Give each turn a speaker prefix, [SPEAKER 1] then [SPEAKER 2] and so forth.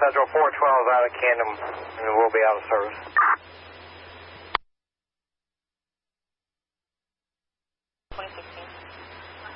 [SPEAKER 1] Central 412 out of Camden, and we'll be out of service.